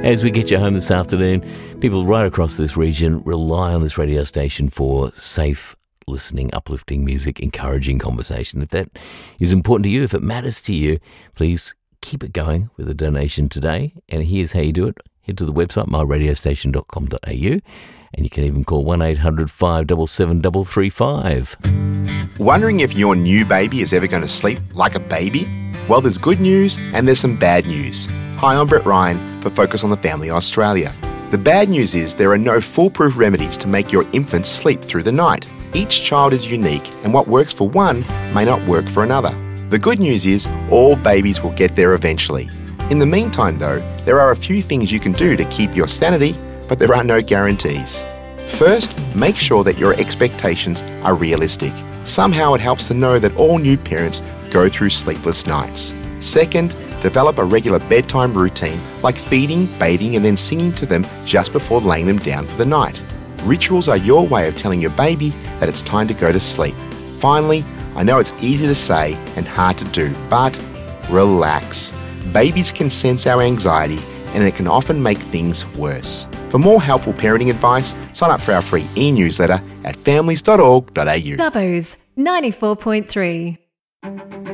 As we get you home this afternoon, people right across this region rely on this radio station for safe listening, uplifting music, encouraging conversation. If that is important to you, if it matters to you, please keep it going with a donation today. And here's how you do it. Head to the website, myradiostation.com.au, and you can even call 1-800-577-335. Wondering if your new baby is ever going to sleep like a baby? Well, there's good news and there's some bad news. Hi, I'm Brett Ryan for Focus on the Family Australia. The bad news is there are no foolproof remedies to make your infant sleep through the night. Each child is unique, and what works for one may not work for another. The good news is all babies will get there eventually. In the meantime, though, there are a few things you can do to keep your sanity, but there are no guarantees. First, make sure that your expectations are realistic. Somehow it helps to know that all new parents go through sleepless nights. Second, develop a regular bedtime routine like feeding, bathing, and then singing to them just before laying them down for the night. Rituals are your way of telling your baby that it's time to go to sleep. Finally, I know it's easy to say and hard to do, but relax. Babies can sense our anxiety and it can often make things worse. For more helpful parenting advice, sign up for our free e-newsletter at families.org.au. Dubbo's 94.3.